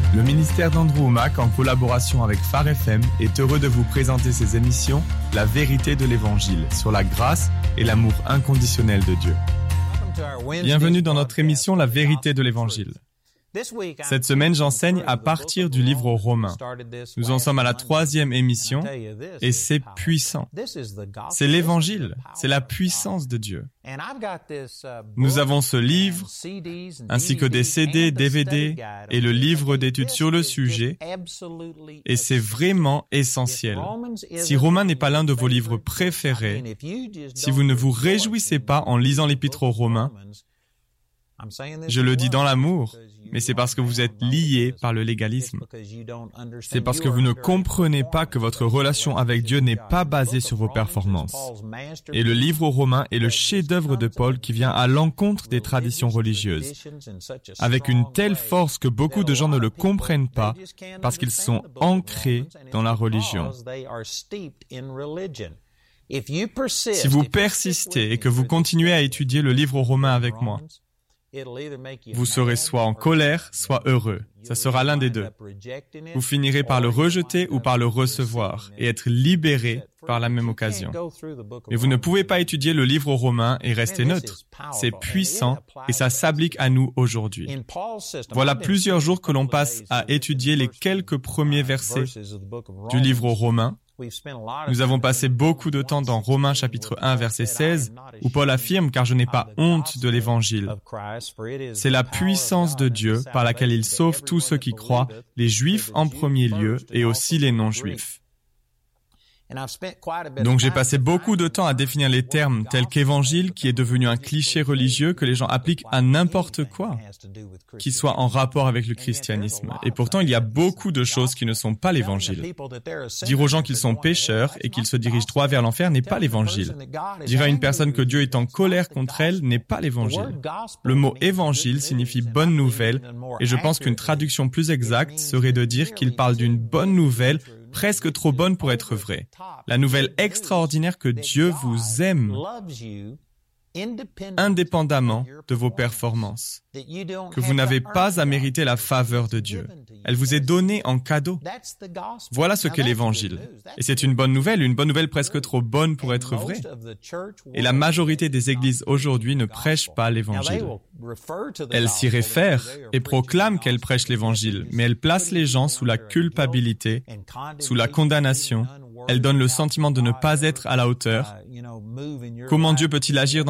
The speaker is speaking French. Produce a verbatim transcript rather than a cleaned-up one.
Le ministère d'Andrew Wommack, en collaboration avec Phare F M, est heureux de vous présenter ses émissions « La vérité de l'Évangile » sur la grâce et l'amour inconditionnel de Dieu. Bienvenue dans notre émission « La vérité de l'Évangile ». Cette semaine, j'enseigne à partir du livre aux Romains. Nous en sommes à la troisième émission et c'est puissant. C'est l'Évangile, c'est la puissance de Dieu. Nous avons ce livre, ainsi que des C D, D V D et le livre d'études sur le sujet, et c'est vraiment essentiel. Si Romains n'est pas l'un de vos livres préférés, si vous ne vous réjouissez pas en lisant l'Épître aux Romains, je le dis dans l'amour, mais c'est parce que vous êtes liés par le légalisme. C'est parce que vous ne comprenez pas que votre relation avec Dieu n'est pas basée sur vos performances. Et le livre aux Romains est le chef-d'œuvre de Paul qui vient à l'encontre des traditions religieuses, avec une telle force que beaucoup de gens ne le comprennent pas parce qu'ils sont ancrés dans la religion. Si vous persistez et que vous continuez à étudier le livre aux Romains avec moi, vous serez soit en colère, soit heureux. Ça sera l'un des deux. Vous finirez par le rejeter ou par le recevoir et être libéré par la même occasion. Mais vous ne pouvez pas étudier le livre aux Romains et rester neutre. C'est puissant et ça s'applique à nous aujourd'hui. Voilà plusieurs jours que l'on passe à étudier les quelques premiers versets du livre aux Romains. Nous avons passé beaucoup de temps dans Romains chapitre un verset seize où Paul affirme « Car je n'ai pas honte de l'Évangile ». C'est la puissance de Dieu par laquelle il sauve tous ceux qui croient, les Juifs en premier lieu et aussi les non-Juifs. Donc j'ai passé beaucoup de temps à définir les termes tels qu'évangile, qui est devenu un cliché religieux que les gens appliquent à n'importe quoi, qui soit en rapport avec le christianisme. Et pourtant, il y a beaucoup de choses qui ne sont pas l'évangile. Dire aux gens qu'ils sont pécheurs et qu'ils se dirigent droit vers l'enfer n'est pas l'évangile. Dire à une personne que Dieu est en colère contre elle n'est pas l'évangile. Le mot évangile signifie bonne nouvelle, et je pense qu'une traduction plus exacte serait de dire qu'il parle d'une bonne nouvelle presque trop bonne pour être vraie. La nouvelle extraordinaire que Dieu vous aime indépendamment de vos performances, que vous n'avez pas à mériter la faveur de Dieu. Elle vous est donnée en cadeau. Voilà ce qu'est l'Évangile. Et c'est une bonne nouvelle, une bonne nouvelle presque trop bonne pour être vraie. Et la majorité des églises aujourd'hui ne prêchent pas l'Évangile. Elles s'y réfèrent et proclament qu'elles prêchent l'Évangile, mais elles placent les gens sous la culpabilité, sous la condamnation. Elles donnent le sentiment de ne pas être à la hauteur. Comment Dieu peut-il agir dans